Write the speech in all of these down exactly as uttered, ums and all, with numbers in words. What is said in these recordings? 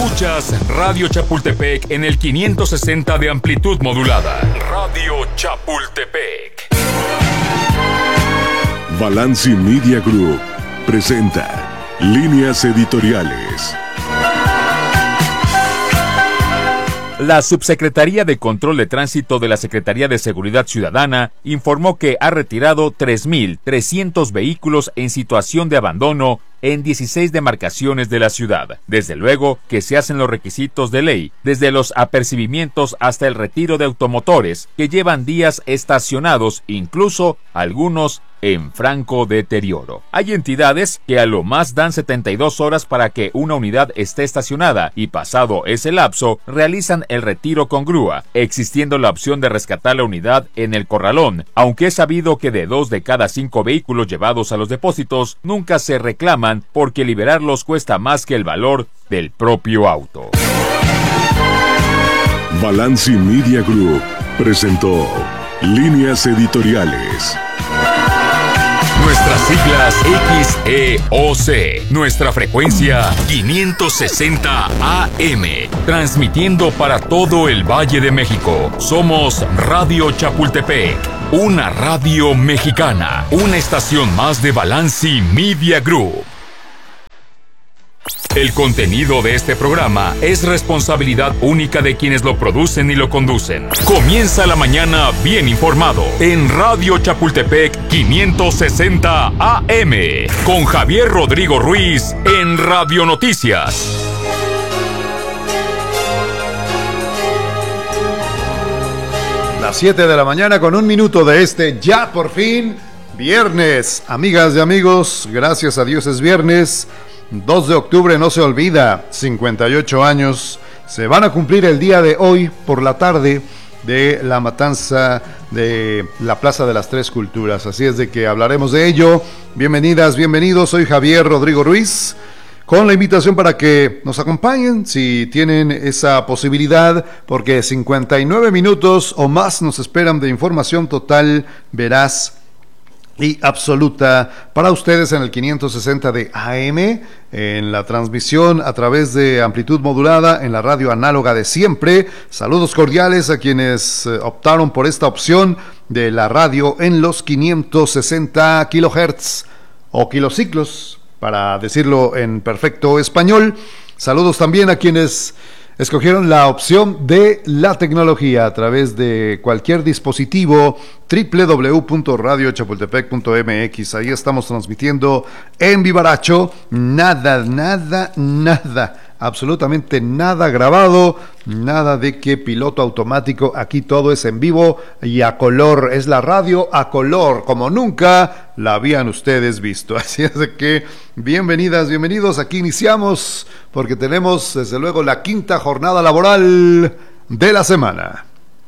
Escuchas Radio Chapultepec en el quinientos sesenta de amplitud modulada. Radio Chapultepec. Balanci Media Group presenta Líneas Editoriales. La Subsecretaría de Control de Tránsito de la Secretaría de Seguridad Ciudadana informó que ha retirado tres mil trescientos vehículos en situación de abandono en dieciséis demarcaciones de la ciudad. Desde luego que se hacen los requisitos de ley, desde los apercibimientos hasta el retiro de automotores que llevan días estacionados, incluso algunos en franco deterioro. Hay entidades que a lo más dan setenta y dos horas para que una unidad esté estacionada y pasado ese lapso realizan el retiro con grúa, existiendo la opción de rescatar la unidad en el corralón, aunque es sabido que de dos de cada cinco vehículos llevados a los depósitos nunca se reclaman porque liberarlos cuesta más que el valor del propio auto. Balanci Media Group presentó Líneas Editoriales. Nuestras siglas X E O C, nuestra frecuencia quinientos sesenta A M, transmitiendo para todo el Valle de México. Somos Radio Chapultepec, una radio mexicana, una estación más de Balanci Media Group. El contenido de este programa es responsabilidad única de quienes lo producen y lo conducen. Comienza la mañana bien informado en Radio Chapultepec quinientos sesenta A M con Javier Rodrigo Ruiz en Radio Noticias. Las siete de la mañana con un minuto de este ya por fin viernes. Amigas y amigos, gracias a Dios es viernes. dos de octubre no se olvida, cincuenta y ocho años se van a cumplir el día de hoy por la tarde de la matanza de la Plaza de las Tres Culturas, así es de que hablaremos de ello. Bienvenidas, bienvenidos, soy Javier Rodrigo Ruiz, con la invitación para que nos acompañen si tienen esa posibilidad, porque cincuenta y nueve minutos o más nos esperan de información total, veraz y absoluta para ustedes en el quinientos sesenta de A M, en la transmisión a través de amplitud modulada, en la radio análoga de siempre. Saludos cordiales a quienes eh, optaron por esta opción de la radio en los quinientos sesenta kilohertz o kilociclos, para decirlo en perfecto español. Saludos también a quienes escogieron la opción de la tecnología a través de cualquier dispositivo, doble u doble u doble u punto radio chapultepec punto m x. Ahí estamos transmitiendo en vivaracho, nada, nada, nada, absolutamente nada grabado, nada de que piloto automático. Aquí todo es en vivo y a color, es la radio a color, como nunca la habían ustedes visto. Así es de que bienvenidas, bienvenidos, aquí iniciamos porque tenemos desde luego la quinta jornada laboral de la semana.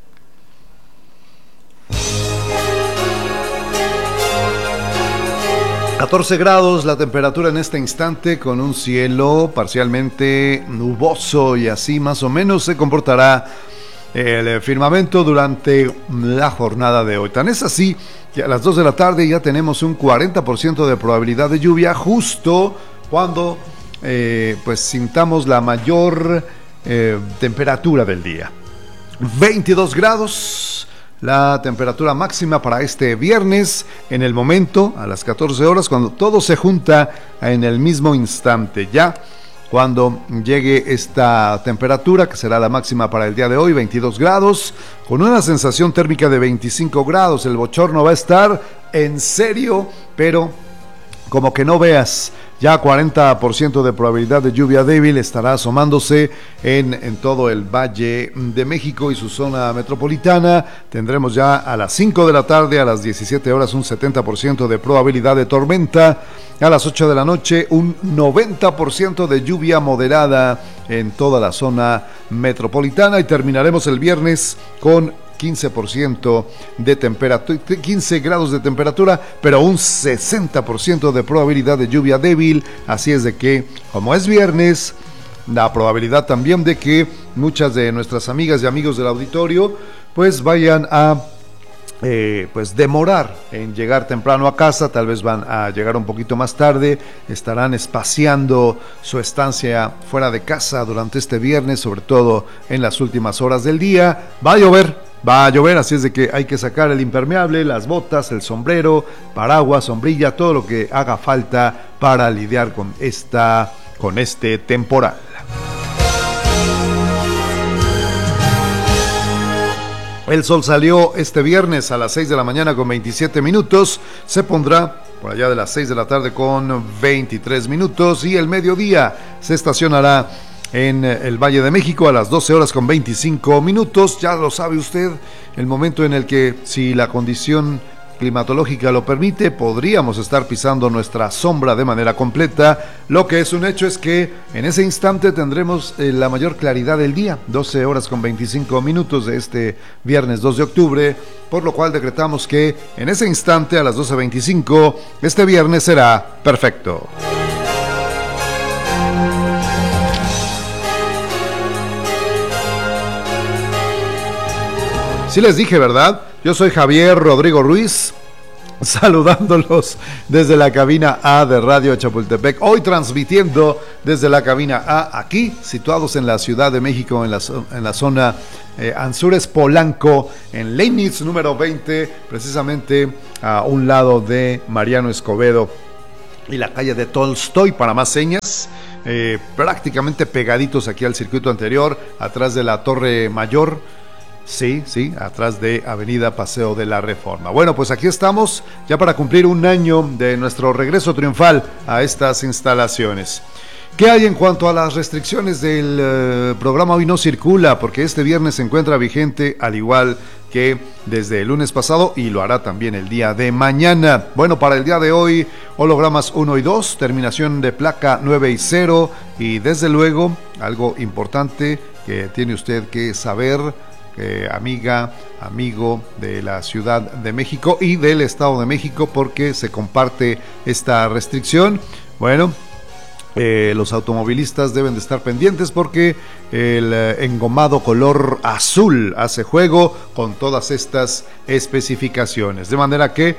catorce grados la temperatura en este instante, con un cielo parcialmente nuboso, y así más o menos se comportará el firmamento durante la jornada de hoy. Tan es así que a las dos de la tarde ya tenemos un cuarenta por ciento de probabilidad de lluvia, justo cuando eh, pues sintamos la mayor eh, temperatura del día. veintidós grados la temperatura máxima para este viernes, en el momento, a las catorce horas, cuando todo se junta en el mismo instante. Ya cuando llegue esta temperatura, que será la máxima para el día de hoy, veintidós grados, con una sensación térmica de veinticinco grados. El bochorno va a estar en serio, pero como que no veas. Ya cuarenta por ciento de probabilidad de lluvia débil estará asomándose en, en todo el Valle de México y su zona metropolitana. Tendremos ya a las cinco de la tarde, a las diecisiete horas, un setenta por ciento de probabilidad de tormenta. A las ocho de la noche, un noventa por ciento de lluvia moderada en toda la zona metropolitana. Y terminaremos el viernes con quince por ciento de temperatura, quince grados de temperatura, pero un sesenta por ciento de probabilidad de lluvia débil. Así es de que, como es viernes, la probabilidad también de que muchas de nuestras amigas y amigos del auditorio pues vayan a Eh, pues demorar en llegar temprano a casa, tal vez van a llegar un poquito más tarde, estarán espaciando su estancia fuera de casa durante este viernes, sobre todo en las últimas horas del día. Va a llover, va a llover, así es de que hay que sacar el impermeable, las botas, el sombrero, paraguas, sombrilla, todo lo que haga falta para lidiar con esta, con este temporal. El sol salió este viernes a las seis de la mañana con veintisiete minutos, se pondrá por allá de las seis de la tarde con veintitrés minutos y el mediodía se estacionará en el Valle de México a las doce horas con veinticinco minutos. Ya lo sabe usted, el momento en el que, si la condición climatológica lo permite, podríamos estar pisando nuestra sombra de manera completa. Lo que es un hecho es que en ese instante tendremos eh, la mayor claridad del día, doce horas con veinticinco minutos de este viernes dos de octubre, por lo cual decretamos que en ese instante a las doce veinticinco este viernes será perfecto. Sí les dije, ¿verdad? Yo soy Javier Rodrigo Ruiz, saludándolos desde la cabina A de Radio Chapultepec, hoy transmitiendo desde la cabina A, aquí, situados en la Ciudad de México, en la, en la zona eh, Anzures Polanco, en Leibniz número veinte, precisamente a un lado de Mariano Escobedo y la calle de Tolstoy, para más señas. Eh, prácticamente pegaditos aquí al circuito anterior, atrás de la Torre Mayor. Sí, sí, atrás de Avenida Paseo de la Reforma. Bueno, pues aquí estamos ya para cumplir un año de nuestro regreso triunfal a estas instalaciones. ¿Qué hay en cuanto a las restricciones del eh, programa Hoy No Circula? Porque este viernes se encuentra vigente, al igual que desde el lunes pasado, y lo hará también el día de mañana. Bueno, para el día de hoy, hologramas uno y dos, terminación de placa nueve y cero, y desde luego, algo importante que tiene usted que saber, Eh, amiga, amigo de la Ciudad de México y del Estado de México, porque se comparte esta restricción. Bueno, eh, los automovilistas deben de estar pendientes porque el eh, engomado color azul hace juego con todas estas especificaciones, de manera que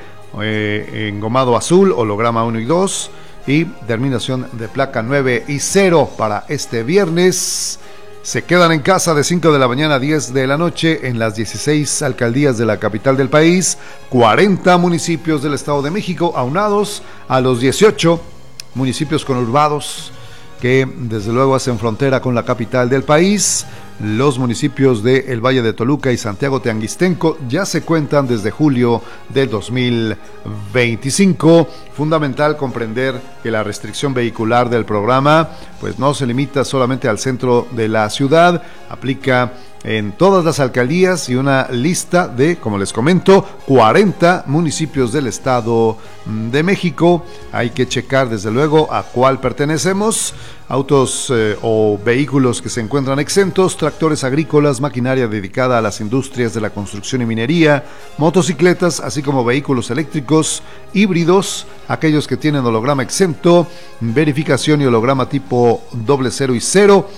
eh, engomado azul, holograma uno y dos y terminación de placa nueve y cero para este viernes. Se quedan en casa de cinco de la mañana a diez de la noche en las dieciséis alcaldías de la capital del país, cuarenta municipios del Estado de México, aunados a los dieciocho municipios conurbados que desde luego hacen frontera con la capital del país. Los municipios de el Valle de Toluca y Santiago Teanguistenco ya se cuentan desde julio de dos mil veinticinco. Fundamental comprender que la restricción vehicular del programa pues no se limita solamente al centro de la ciudad, aplica en todas las alcaldías y una lista de, como les comento, cuarenta municipios del Estado de México. Hay que checar desde luego a cuál pertenecemos. Autos eh, o vehículos que se encuentran exentos, tractores agrícolas, maquinaria dedicada a las industrias de la construcción y minería, motocicletas, así como vehículos eléctricos, híbridos, aquellos que tienen holograma exento, verificación y holograma tipo doble cero y cero,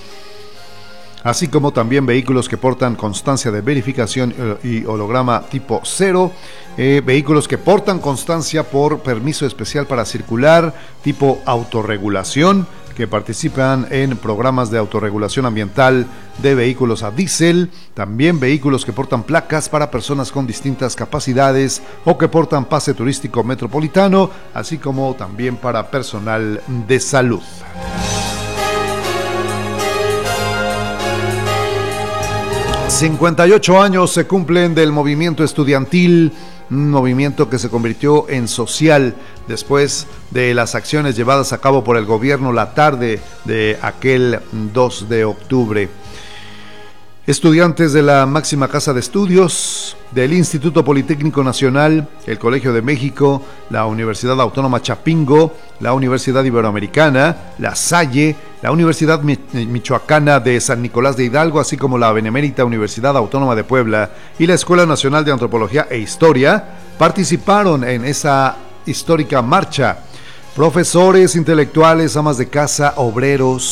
así como también vehículos que portan constancia de verificación y holograma tipo cero, eh, vehículos que portan constancia por permiso especial para circular tipo autorregulación, que participan en programas de autorregulación ambiental de vehículos a diésel, también vehículos que portan placas para personas con distintas capacidades o que portan pase turístico metropolitano, así como también para personal de salud. cincuenta y ocho años se cumplen del movimiento estudiantil, un movimiento que se convirtió en social después de las acciones llevadas a cabo por el gobierno la tarde de aquel dos de octubre. Estudiantes de la máxima casa de estudios, del Instituto Politécnico Nacional, el Colegio de México, la Universidad Autónoma Chapingo, la Universidad Iberoamericana, la Salle, la Universidad Michoacana de San Nicolás de Hidalgo, así como la Benemérita Universidad Autónoma de Puebla y la Escuela Nacional de Antropología e Historia participaron en esa histórica marcha. Profesores, intelectuales, amas de casa, obreros,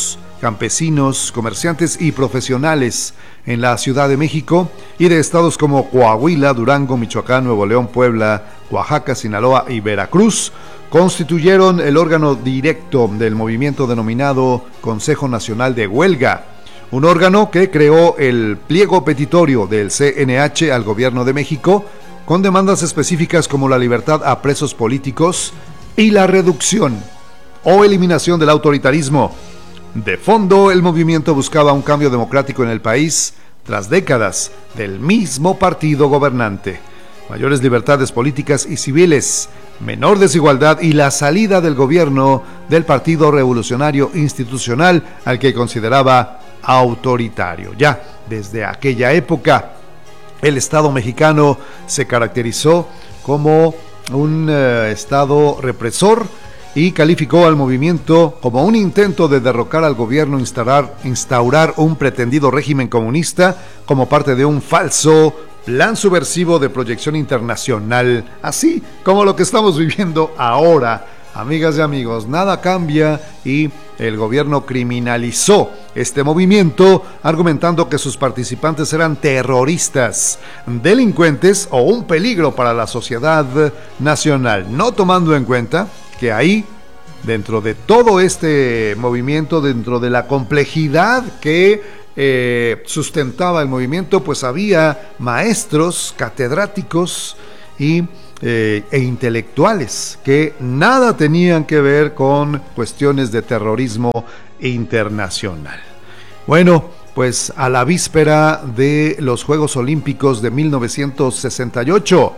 campesinos, comerciantes y profesionales en la Ciudad de México y de estados como Coahuila, Durango, Michoacán, Nuevo León, Puebla, Oaxaca, Sinaloa y Veracruz constituyeron el órgano directo del movimiento denominado Consejo Nacional de Huelga, un órgano que creó el pliego petitorio del C N H al gobierno de México con demandas específicas como la libertad a presos políticos y la reducción o eliminación del autoritarismo. De fondo, el movimiento buscaba un cambio democrático en el país tras décadas del mismo partido gobernante, mayores libertades políticas y civiles, menor desigualdad y la salida del gobierno del Partido Revolucionario Institucional al que consideraba autoritario. Ya desde aquella época, el Estado mexicano se caracterizó como un uh, Estado represor y calificó al movimiento como un intento de derrocar al gobierno, instaurar, instaurar un pretendido régimen comunista como parte de un falso plan subversivo de proyección internacional, así como lo que estamos viviendo ahora. Amigas y amigos, nada cambia y el gobierno criminalizó este movimiento, argumentando que sus participantes eran terroristas, delincuentes o un peligro para la sociedad nacional, no tomando en cuenta que ahí, dentro de todo este movimiento, dentro de la complejidad que eh, sustentaba el movimiento, pues había maestros, catedráticos y Eh, e intelectuales que nada tenían que ver con cuestiones de terrorismo internacional. Bueno, pues a la víspera de los Juegos Olímpicos de mil novecientos sesenta y ocho,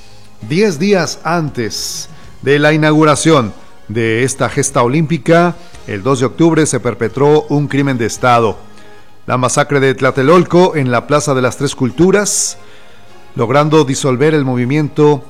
diez días antes de la inauguración de esta gesta olímpica, el dos de octubre se perpetró un crimen de Estado, la masacre de Tlatelolco en la Plaza de las Tres Culturas, logrando disolver el movimiento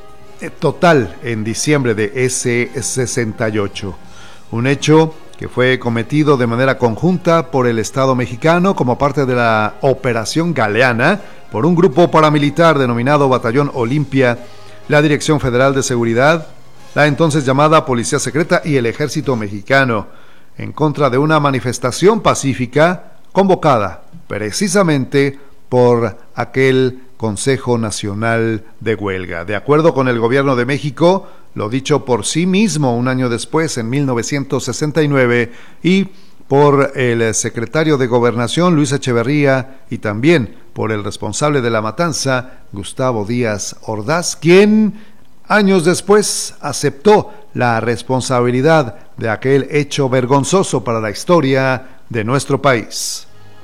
total en diciembre de ese sesenta y ocho, un hecho que fue cometido de manera conjunta por el Estado mexicano como parte de la Operación Galeana por un grupo paramilitar denominado Batallón Olimpia, la Dirección Federal de Seguridad, la entonces llamada Policía Secreta y el Ejército Mexicano, en contra de una manifestación pacífica convocada precisamente por aquel Consejo Nacional de Huelga. De acuerdo con el gobierno de México, lo dicho por sí mismo un año después, en mil novecientos sesenta y nueve, y por el secretario de Gobernación, Luis Echeverría, y también por el responsable de la matanza, Gustavo Díaz Ordaz, quien años después aceptó la responsabilidad de aquel hecho vergonzoso para la historia de nuestro país.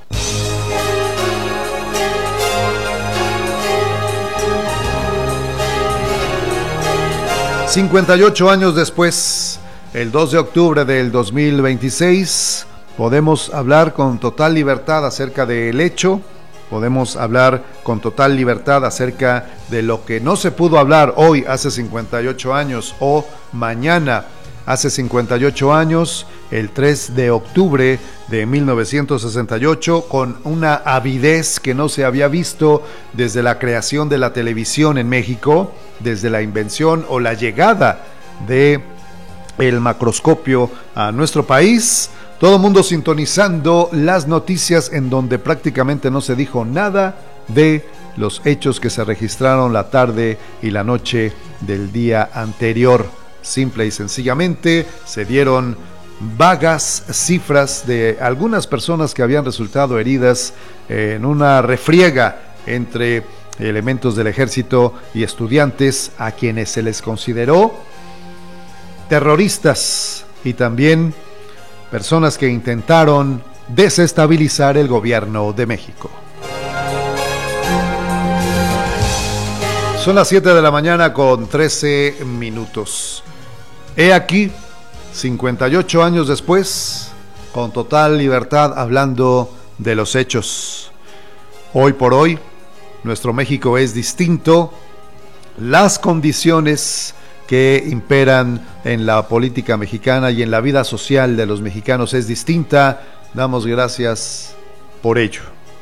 cincuenta y ocho años después, el dos de octubre del dos mil veintiséis, podemos hablar con total libertad acerca del hecho, podemos hablar con total libertad acerca de lo que no se pudo hablar hoy hace cincuenta y ocho años o mañana hace cincuenta y ocho años, el tres de octubre de mil novecientos sesenta y ocho, con una avidez que no se había visto desde la creación de la televisión en México, desde la invención o la llegada de el macroscopio a nuestro país, todo el mundo sintonizando las noticias en donde prácticamente no se dijo nada de los hechos que se registraron la tarde y la noche del día anterior. Simple y sencillamente se dieron vagas cifras de algunas personas que habían resultado heridas en una refriega entre elementos del ejército y estudiantes a quienes se les consideró terroristas y también personas que intentaron desestabilizar el gobierno de México. Son las siete de la mañana con trece minutos. He aquí, cincuenta y ocho años después, con total libertad hablando de los hechos. Hoy por hoy, nuestro México es distinto, las condiciones que imperan en la política mexicana y en la vida social de los mexicanos es distinta. Damos gracias por ello.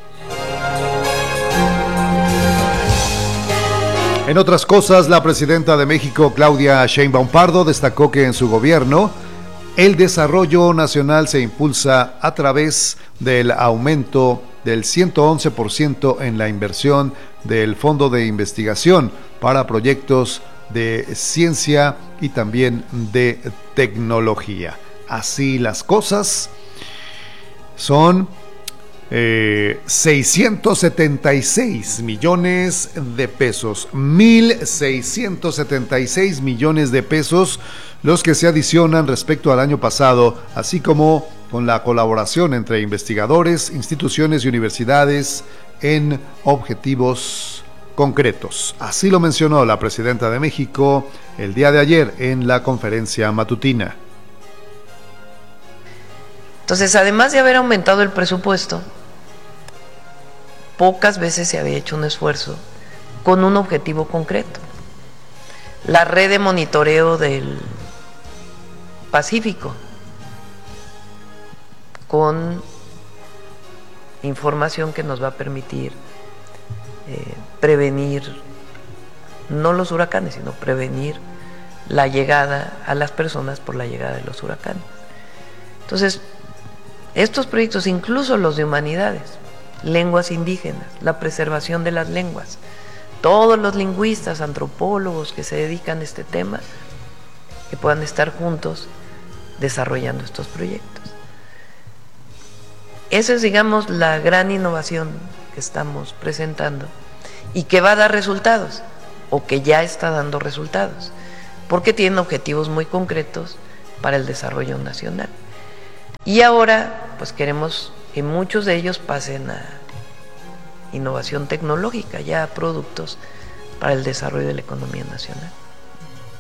En otras cosas, la presidenta de México, Claudia Sheinbaum Pardo, destacó que en su gobierno El desarrollo nacional se impulsa a través del aumento del ciento once por ciento en la inversión del Fondo de Investigación para proyectos de ciencia y también de tecnología. Así las cosas, son eh, seiscientos setenta y seis millones de pesos, mil seiscientos setenta y seis millones de pesos los que se adicionan respecto al año pasado, así como con la colaboración entre investigadores, instituciones y universidades en objetivos concretos. Así lo mencionó la presidenta de México el día de ayer en la conferencia matutina. Entonces, además de haber aumentado el presupuesto, pocas veces se había hecho un esfuerzo con un objetivo concreto. La red de monitoreo del Pacífico, con información que nos va a permitir eh, prevenir, no los huracanes, sino prevenir la llegada a las personas por la llegada de los huracanes. Entonces, estos proyectos, incluso los de humanidades, lenguas indígenas, la preservación de las lenguas, todos los lingüistas, antropólogos que se dedican a este tema, que puedan estar juntos desarrollando estos proyectos. Esa es, digamos, la gran innovación que estamos presentando y que va a dar resultados, o que ya está dando resultados, porque tiene objetivos muy concretos para el desarrollo nacional. Y ahora, pues queremos que muchos de ellos pasen a innovación tecnológica, ya a productos para el desarrollo de la economía nacional.